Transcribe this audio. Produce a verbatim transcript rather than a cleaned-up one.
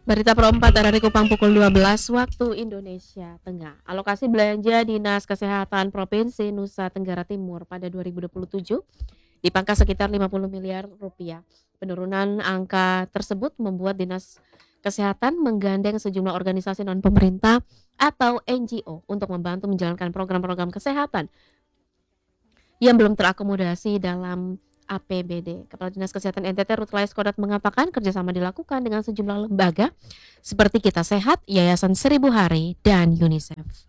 Berita perempat dari Kupang pukul dua belas waktu Indonesia Tengah. Alokasi belanja Dinas Kesehatan Provinsi Nusa Tenggara Timur pada dua ribu dua puluh tujuh dipangkas sekitar lima puluh miliar rupiah. Penurunan angka tersebut membuat Dinas Kesehatan menggandeng sejumlah organisasi non-pemerintah atau N G O untuk membantu menjalankan program-program kesehatan yang belum terakomodasi dalam A P B D. Kepala Dinas Kesehatan N T T Rutlais Kodat mengatakan kerjasama dilakukan dengan sejumlah lembaga seperti Kita Sehat, Yayasan Seribu Hari, dan UNICEF.